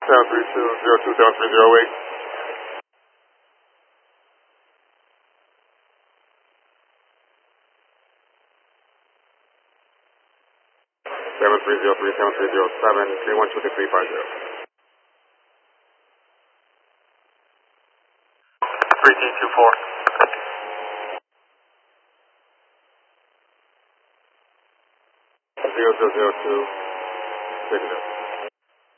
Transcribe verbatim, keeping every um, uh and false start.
seven three two zero two seven three zero eight. seven three zero three seven three zero seven three one two six three five zero. three T two four. zero zero zero two six zero.